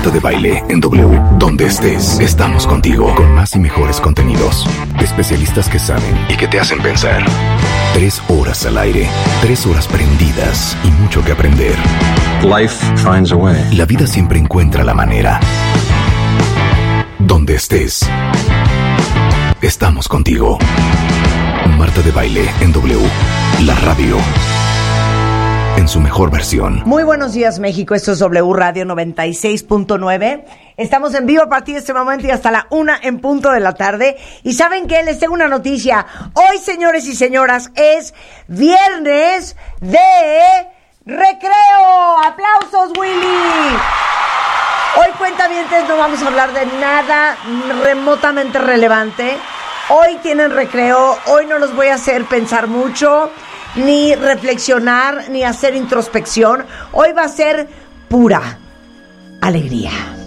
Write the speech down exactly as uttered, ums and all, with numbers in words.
Marta de Baile en W. Donde estés, estamos contigo con más y mejores contenidos. Especialistas que saben y que te hacen pensar. Tres horas al aire, tres horas prendidas y mucho que aprender. Life finds a way. La vida siempre encuentra la manera. Donde estés, estamos contigo. Marta de Baile en W. La radio en su mejor versión. Muy buenos días, México. Esto es W Radio noventa y seis punto nueve. Estamos en vivo a partir de este momento y hasta la una en punto de la tarde. Y ¿saben qué? Les tengo una noticia. Hoy, señores y señoras, es viernes de recreo. ¡Aplausos, Willy! Hoy, cuentavientes, no vamos a hablar de nada remotamente relevante. Hoy tienen recreo. Hoy no los voy a hacer pensar mucho, ni reflexionar, ni hacer introspección. Hoy va a ser pura alegría.